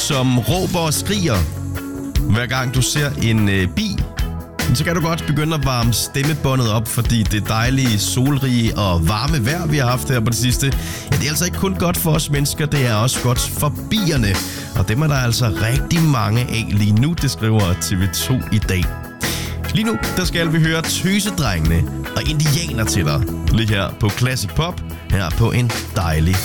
som råber og skriger, hver gang du ser en bi, så kan du godt begynde at varme stemmebåndet op, fordi det dejlige, solrige og varme vejr, vi har haft her på det sidste, ja, det er altså ikke kun godt for os mennesker, det er også godt for bierne. Og dem er der altså rigtig mange af lige nu, det skriver TV2 i dag. Lige nu, der skal vi høre Tøsedrengene og Indianer til dig. Lige her på Classic Pop, her på en dejlig